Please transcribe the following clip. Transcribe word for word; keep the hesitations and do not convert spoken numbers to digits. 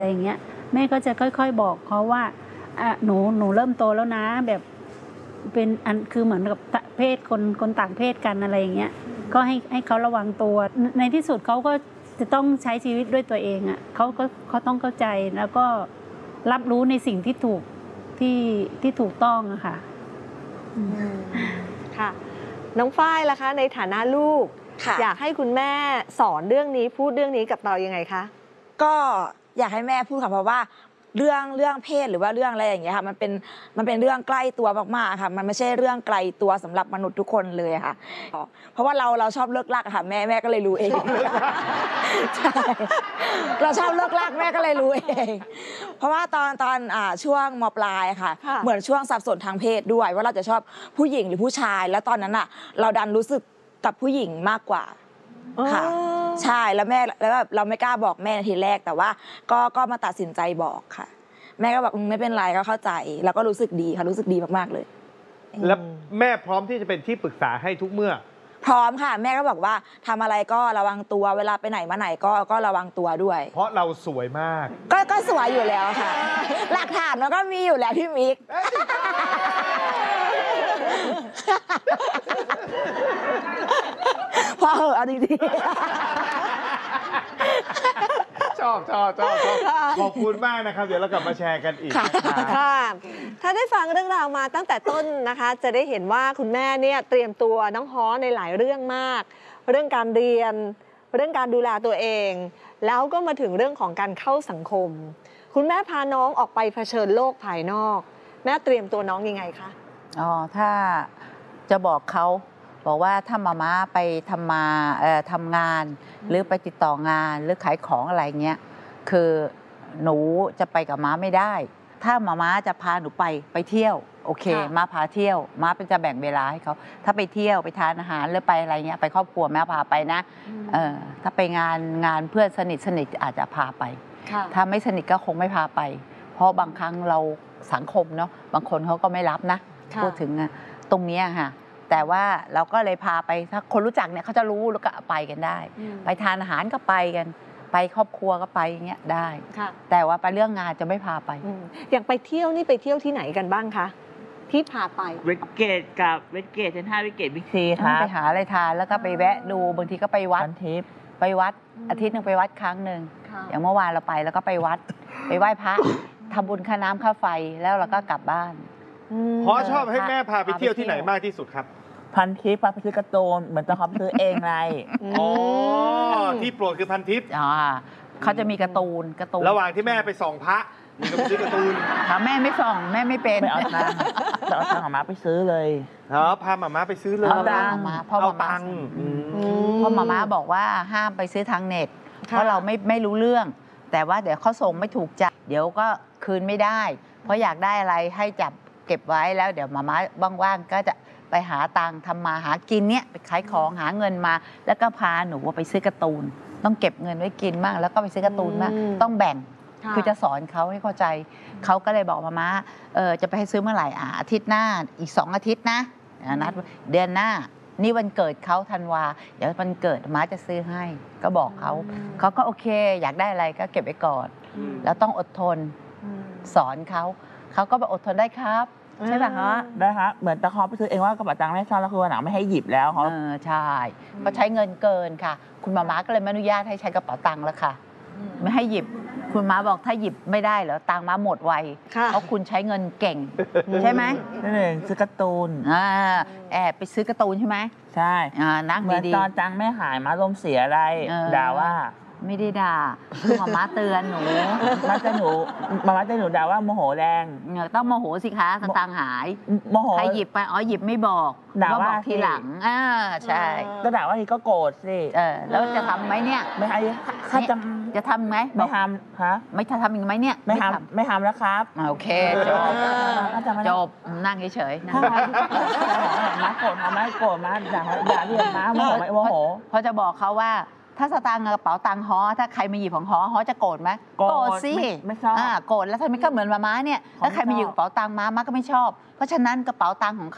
อะไรอย่างเงี้ยแม่ก็จะค่อยๆบอกเขาว่าอ่ะหนูหนูเริ่มโตแล้วนะแบบเป็นอันคือเหมือนกับเพศคนคนต่างเพศกันอะไรอย่างเงี้ยก็ให้ให้เขาระวังตัวในที่สุดเขาก็จะต้องใช้ชีวิตด้วยตัวเองอ่ะเขาก็เขาต้องเข้าใจแล้วก็รับรู้ในสิ่งที่ถูกที่ที่ถูกต้องอะค่ะค่ะน้องฝ้ายล่ะคะในฐานะลูกอยากให้คุณแม่สอนเรื่องนี้พูดเรื่องนี้กับเรายังไงคะก็อยากให้แม่พูดค่ะเพราะว่าเรื่องเรื่องเพศหรือว่าเรื่องอะไรอย่างเงี้ยค่ะมันเป็นมันเป็นเรื่องใกล้ตัวมากๆค่ะมันไม่ใช่เรื่องไกลตัวสำหรับมนุษย์ทุกคนเลยค่ะเพราะว่าเราเราชอบเลิกลากค่ะแม่แม่ก็เลยรู้เองใช่เราชอบเลิกลากแม่ก็เลยรู้เองเพราะว่าตอนตอนอ่าช่วงม.ปลายค่ะเหมือนช่วงสับสนทางเพศด้วยว่าเราจะชอบผู้หญิงหรือผู้ชายแล้วตอนนั้นอ่ะเราดันรู้สึกกับผู้หญิงมากกว่าค่ะใช่แล้วแม่แล้วแบบเราไม่กล้าบอกแม่ในทีแรกแต่ว่าก็ก็มาตัดสินใจบอกค่ะแม่ก็บอกไม่เป็นไรก็เข้าใจแล้วก็รู้สึกดีค่ะรู้สึกดีมากๆเลยแล้วแม่พร้อมที่จะเป็นที่ปรึกษาให้ทุกเมื่อพร้อมค่ะแม่ก็บอกว่าทำอะไรก็ระวังตัวเวลาไปไหนมาไหนก็ก็ระวังตัวด้วยเพราะเราสวยมากก็ก็สวยอยู่แล้วค่ะหลักฐานมันก็มีอยู่แล้วพี่มิกพอเหอะเอาดีๆชอบชอบชอบชอบขอบคุณมากนะครับเดี๋ยวเรากลับมาแชร์กันอีกค่ะถ้าได้ฟังเรื่องราวมาตั้งแต่ต้นนะคะจะได้เห็นว่าคุณแม่เนี่ยเตรียมตัวน้องฮ้อในหลายเรื่องมากเรื่องการเรียนเรื่องการดูแลตัวเองแล้วก็มาถึงเรื่องของการเข้าสังคมคุณแม่พาน้องออกไปเผชิญโลกภายนอกแม่เตรียมตัวน้องยังไงคะอ๋อถ้าจะบอกเขาบอกว่าถ้ามาม่าไปทำมาเอ่อทำงานหรือไปติดต่องานหรือขายของอะไรเงี้ยคือหนูจะไปกับม้าไม่ได้ถ้ามาม่าจะพาหนูไปไปเที่ยวโอเคม้าพาเที่ยวม้าเป็นจะแบ่งเวลาให้เขาถ้าไปเที่ยวไปทานอาหารหรือไปอะไรเงี้ยไปครอบครัวแม่พาไปนะเออถ้าไปงานงานเพื่อนสนิทสนิทอาจจะพาไปถ้าไม่สนิทก็คงไม่พาไป เพราะบางครั้งเราสังคมเนาะบางคนเขาก็ไม่รับนะพูดถึงตรงนี้ค่ะแต่ว่าเราก็เลยพาไปถ้าคนรู้จักเนี่ยเขาจะรู้แล้วก็ไปกันได้ไปทานอาหารก็ไปกันไปครอบครัวก็ไปอย่างเงี้ยได้แต่ว่าไปเรื่องงานจะไม่พาไปอย่างไปเที่ยวนี่ไปเที่ยวที่ไหนกันบ้างคะที่พาไปเวสเกตกับเวสเกตเซนทรัลเวสเกตบิ๊กซีค่ะไปหาอะไรทานแล้วก็ไปแวะดูบางทีก็ไปวัดทิพย์ไปวัดอาทิตย์หนึ่งไปวัดครั้งหนึ่งอย่างเมื่อวานเราไปแล้วก็ไปวัดไปไหว้พระทำบุญค่าน้ำค่าไฟแล้วเราก็กลับบ้านเพราะชอบให้แม่พาไปเที่ยวที่ไหนมากที่สุดครับพันทิพย์พาไปซื้อการ์ตูนเหมือนตอนเขาไปซื้อเองไงอ๋อที่โปรดคือพันทิพย์อ๋อเขาจะมีการ์ตูนการ์ตูนระหว่างที่แม่ไปส่องพระมีก็ไปซื้อการ์ตูนแม่ไม่ส่องแม่ไม่เป็นไม่เอาตังค์เอาตังค์ของมาไปซื้อเลยอ๋อพาหม่าม้าไปซื้อเลยเอาตังค์มาพ่อหม่าม้าพ่อหม่าม้าบอกว่าห้ามไปซื้อทางเน็ตเพราะเราไม่ไม่รู้เรื่องแต่ว่าเดี๋ยวเขาส่งไม่ถูกใจเดี๋ยวก็คืนไม่ได้เพราะอยากได้อะไรให้จับเก็บไว้แล้วเดี๋ยวหม่าม้าว่างๆก็จะไปหาตังค์ทำมาหากินเนี่ยไปขายของหาเงินมาแล้วก็พาหนูไปซื้อการ์ตูนต้องเก็บเงินไว้กินบ้างแล้วก็ไปซื้อการ์ตูนบ้างต้องแบ่งคือจะสอนเขาให้เข้าใจเขาก็เลยบอกมาม่าเออจะไปให้ซื้อเมื่อไหร่อ่ะอาทิตย์หน้าอีกสองอาทิตย์นะนัดเดือนหน้านี่วันเกิดเขาธันวาเดี๋ยววันเกิดม้าจะซื้อให้ก็บอกเขาเขาก็โอเคอยากได้อะไรก็เก็บไว้ก่อนแล้วต้องอดทนสอนเขาเขาก็บอกอดทนได้ครับใช่ป่ะคะได้ครับเหมือนตะคอไปซื้อเองว่ากระเป๋าตังค์ไม่ซ่อนแล้วคือวันหลังไม่ให้หยิบแล้วเขาเออใช่ก็ใช้เงินเกินค่ะคุณมาม่าก็เลยไม่อนุญาตให้ใช้กระเป๋าตังค์แล้วค่ะไม่ให้หยิบคุณม้าบอกถ้าหยิบไม่ได้เหรอตังค์ม้าหมดไวเพราะคุณใช้เงินเก่งใช่ไหมนั่นเองซื้อการ์ตูนอ่าแอบไปซื้อการ์ตูนใช่ไหมใช่อ่านั่งดีๆเหมือนตอนตังค์ไม่หายม้าลมเสียอะไรด่าว่าไม่ได้ด่าคือมาม่าเตือนหนูม้าจะหนูมาม่าจะหนูด่าว่าโมโหแรงต้องโมโหสิคะสตางค์หายโมโหใครหยิบไปอ๋อหยิบไม่บอกด่าว่าทีหลังอ่าใช่ก็ด่าว่าทีก็โกรธสิเออแล้วจะทำไหมเนี่ยไม่ให้ข้าจะจะทำไหมไม่ทำฮะไม่ทำอีกไหมเนี่ยไม่ทำไม่ทำแล้วครับโอเคจบจบนั่งเฉยๆนั่งม้าโกรธม้าโกรธม้าด่าด่าเรียกม้าโมโหไม่โมโหเพราะจะบอกเขาว่าถ้าสตางค์กระเป๋าตังค์ฮ้อถ้าใครมาหยิบของฮ้อฮ้อจะโกรธไหมโกรธสิไม่ชอบโกรธแล้วทำไมก็เหมือนม้าเนี่ยถ้าใครมาหยิบกระเป๋าตังค์ม้าม้าก็ไม่ชอบเพราะฉะนั้นกระเป๋าตังค์ของ